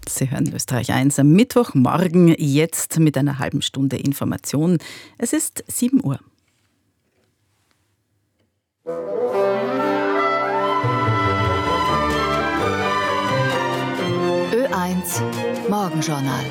Sie hören Österreich 1 am Mittwochmorgen, jetzt mit einer halben Stunde Information. Es ist 7 Uhr. Ö1 Morgenjournal.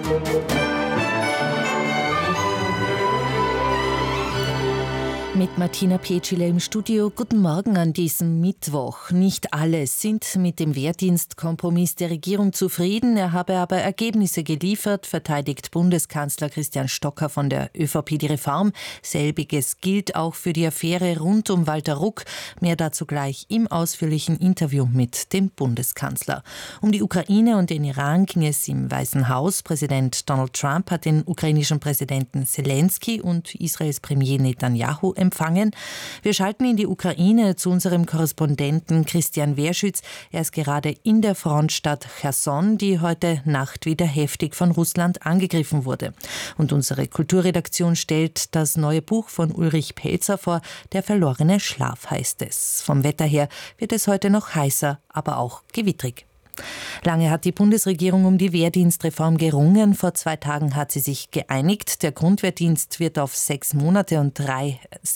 Mit Martina Petschile im Studio. Guten Morgen an diesem Mittwoch. Nicht alle sind mit dem Wehrdienstkompromiss der Regierung zufrieden. Er habe aber Ergebnisse geliefert, verteidigt Bundeskanzler Christian Stocker von der ÖVP die Reform. Selbiges gilt auch für die Affäre rund um Walter Ruck. Mehr dazu gleich im ausführlichen Interview mit dem Bundeskanzler. Um die Ukraine und den Iran ging es im Weißen Haus. Präsident Donald Trump hat den ukrainischen Präsidenten Zelensky und Israels Premier Netanyahu empfangen. Wir schalten in die Ukraine zu unserem Korrespondenten Christian Werschütz. Er ist gerade in der Frontstadt Cherson, die heute Nacht wieder heftig von Russland angegriffen wurde. Und unsere Kulturredaktion stellt das neue Buch von Ulrich Pelzer vor. Der verlorene Schlaf heißt es. Vom Wetter her wird es heute noch heißer, aber auch gewittrig. Lange hat die Bundesregierung um die Wehrdienstreform gerungen. Vor 2 Tagen hat sie sich geeinigt. Der Grundwehrdienst wird auf 6 Monate und 3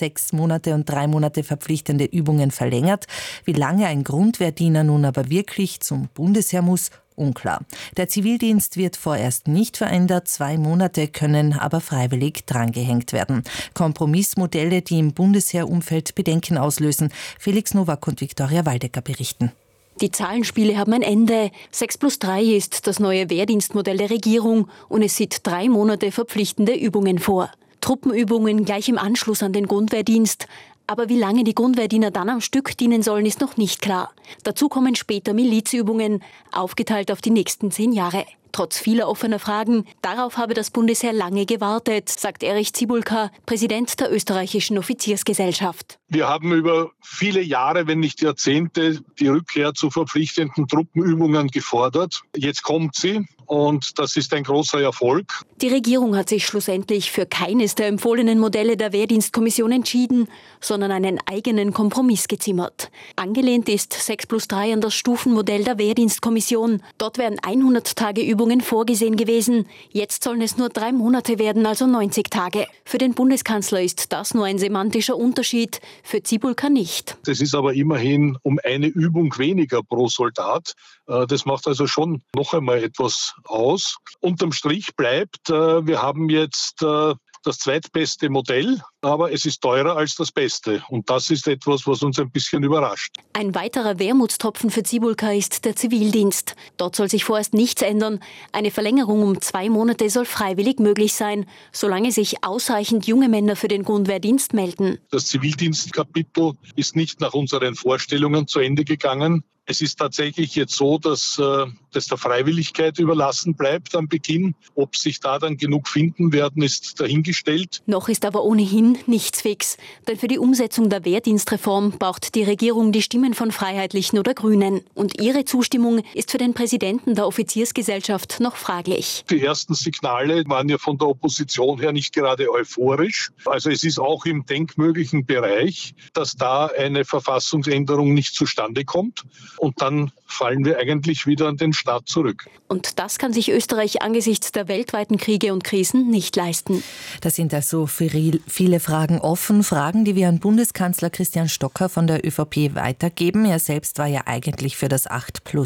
Monate verpflichtende Übungen verlängert. Wie lange ein Grundwehrdiener nun aber wirklich zum Bundesheer muss, unklar. Der Zivildienst wird vorerst nicht verändert, 2 Monate können aber freiwillig drangehängt werden. Kompromissmodelle, die im Bundesheerumfeld Bedenken auslösen. Felix Nowak und Viktoria Waldecker berichten. Die Zahlenspiele haben ein Ende. 6+3 ist das neue Wehrdienstmodell der Regierung und es sieht 3 Monate verpflichtende Übungen vor. Truppenübungen gleich im Anschluss an den Grundwehrdienst. Aber wie lange die Grundwehrdiener dann am Stück dienen sollen, ist noch nicht klar. Dazu kommen später Milizübungen, aufgeteilt auf die nächsten 10 Jahre. Trotz vieler offener Fragen, darauf habe das Bundesheer lange gewartet, sagt Erich Zibulka, Präsident der österreichischen Offiziersgesellschaft. Wir haben über viele Jahre, wenn nicht Jahrzehnte, die Rückkehr zu verpflichtenden Truppenübungen gefordert. Jetzt kommt sie. Und das ist ein großer Erfolg. Die Regierung hat sich schlussendlich für keines der empfohlenen Modelle der Wehrdienstkommission entschieden, sondern einen eigenen Kompromiss gezimmert. Angelehnt ist 6+3 an das Stufenmodell der Wehrdienstkommission. Dort wären 100 Tage Übungen vorgesehen gewesen. Jetzt sollen es nur 3 Monate werden, also 90 Tage. Für den Bundeskanzler ist das nur ein semantischer Unterschied, für Zibulka nicht. Das ist aber immerhin um eine Übung weniger pro Soldat. Das macht also schon noch einmal etwas aus. Unterm Strich bleibt, wir haben jetzt das zweitbeste Modell, aber es ist teurer als das Beste. Und das ist etwas, was uns ein bisschen überrascht. Ein weiterer Wermutstropfen für Zibulka ist der Zivildienst. Dort soll sich vorerst nichts ändern. Eine Verlängerung um 2 Monate soll freiwillig möglich sein, solange sich ausreichend junge Männer für den Grundwehrdienst melden. Das Zivildienstkapitel ist nicht nach unseren Vorstellungen zu Ende gegangen. Es ist tatsächlich jetzt so, dass das der Freiwilligkeit überlassen bleibt am Beginn. Ob sich da dann genug finden werden, ist dahingestellt. Noch ist aber ohnehin nichts fix. Denn für die Umsetzung der Wehrdienstreform braucht die Regierung die Stimmen von Freiheitlichen oder Grünen. Und ihre Zustimmung ist für den Präsidenten der Offiziersgesellschaft noch fraglich. Die ersten Signale waren ja von der Opposition her nicht gerade euphorisch. Also es ist auch im denkmöglichen Bereich, dass da eine Verfassungsänderung nicht zustande kommt. Und dann fallen wir eigentlich wieder an den Start zurück. Und das kann sich Österreich angesichts der weltweiten Kriege und Krisen nicht leisten. Da sind also viele Fragen offen. Fragen, die wir an Bundeskanzler Christian Stocker von der ÖVP weitergeben. Er selbst war ja eigentlich für das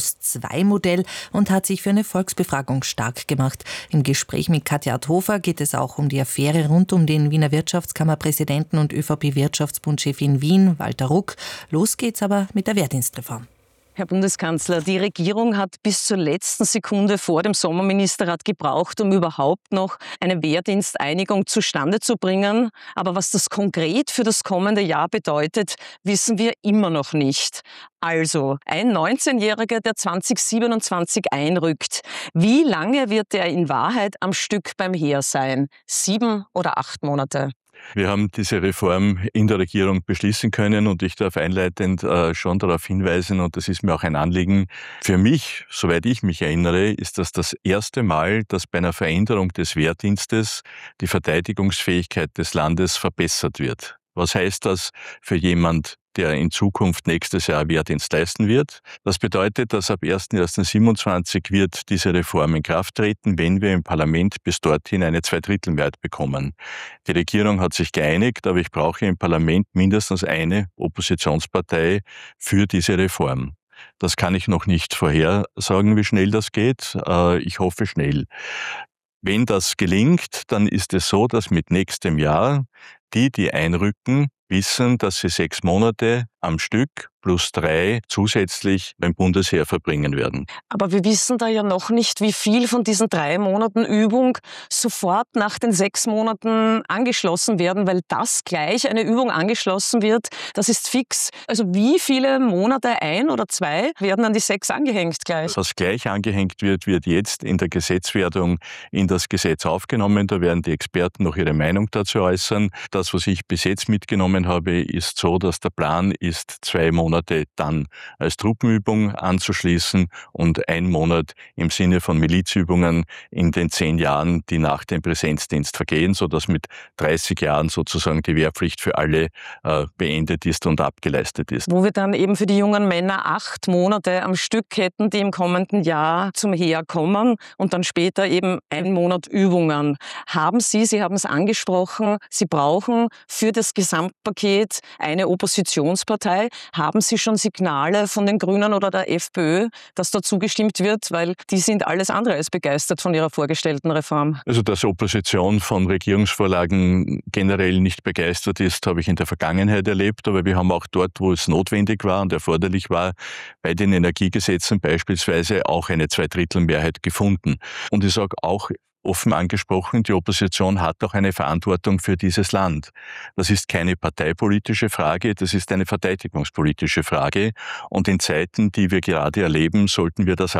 8+2 Modell und hat sich für eine Volksbefragung stark gemacht. Im Gespräch mit Katja Adhofer geht es auch um die Affäre rund um den Wiener Wirtschaftskammerpräsidenten und ÖVP-Wirtschaftsbundchef in Wien, Walter Ruck. Los geht's aber mit der Wehrdienstreform. Herr Bundeskanzler, die Regierung hat bis zur letzten Sekunde vor dem Sommerministerrat gebraucht, um überhaupt noch eine Wehrdiensteinigung zustande zu bringen. Aber was das konkret für das kommende Jahr bedeutet, wissen wir immer noch nicht. Also, ein 19-Jähriger, der 2027 einrückt. Wie lange wird er in Wahrheit am Stück beim Heer sein? 7 oder 8 Monate? Wir haben diese Reform in der Regierung beschließen können und ich darf einleitend schon darauf hinweisen, und das ist mir auch ein Anliegen, für mich, soweit ich mich erinnere, ist das erste Mal, dass bei einer Veränderung des Wehrdienstes die Verteidigungsfähigkeit des Landes verbessert wird. Was heißt das für jemand der in Zukunft nächstes Jahr Wehrdienst leisten wird. Das bedeutet, dass ab 1.1.27 wird diese Reform in Kraft treten, wenn wir im Parlament bis dorthin eine Zweidrittelmehrheit bekommen. Die Regierung hat sich geeinigt, aber ich brauche im Parlament mindestens eine Oppositionspartei für diese Reform. Das kann ich noch nicht vorhersagen, wie schnell das geht. Ich hoffe schnell. Wenn das gelingt, dann ist es so, dass mit nächstem Jahr die einrücken, wissen, dass sie 6 Monate am Stück plus 3 zusätzlich beim Bundesheer verbringen werden. Aber wir wissen da ja noch nicht, wie viel von diesen 3 Monaten Übung sofort nach den 6 Monaten angeschlossen werden, weil das gleich eine Übung angeschlossen wird, das ist fix. Also wie viele Monate, 1 oder 2, werden an die 6 angehängt gleich? Was gleich angehängt wird, wird jetzt in der Gesetzwerdung in das Gesetz aufgenommen. Da werden die Experten noch ihre Meinung dazu äußern. Das, was ich bis jetzt mitgenommen habe, ist so, dass der Plan ist, 2 Monate dann als Truppenübung anzuschließen und 1 Monat im Sinne von Milizübungen in den 10 Jahren, die nach dem Präsenzdienst vergehen, sodass mit 30 Jahren sozusagen die Wehrpflicht für alle beendet ist und abgeleistet ist. Wo wir dann eben für die jungen Männer 8 Monate am Stück hätten, die im kommenden Jahr zum Heer kommen und dann später eben 1 Monat Übungen. Sie haben es angesprochen, Sie brauchen für das Gesamtpaket eine Oppositionspartei. Haben Sie schon Signale von den Grünen oder der FPÖ, dass da zugestimmt wird? Weil die sind alles andere als begeistert von ihrer vorgestellten Reform. Also, dass Opposition von Regierungsvorlagen generell nicht begeistert ist, habe ich in der Vergangenheit erlebt. Aber wir haben auch dort, wo es notwendig war und erforderlich war, bei den Energiegesetzen beispielsweise auch eine Zweidrittelmehrheit gefunden. Und ich sage auch, offen angesprochen, die Opposition hat auch eine Verantwortung für dieses Land. Das ist keine parteipolitische Frage, das ist eine verteidigungspolitische Frage. Und in Zeiten, die wir gerade erleben, sollten wir das